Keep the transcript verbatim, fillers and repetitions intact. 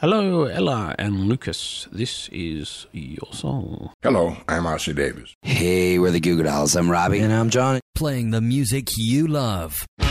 Hello, Ella and Lucas. This is your song. Hello, I'm R C Davis. Hey, we're the Goo Goo Dolls. I'm Robbie. And I'm Johnny. Playing the music you love.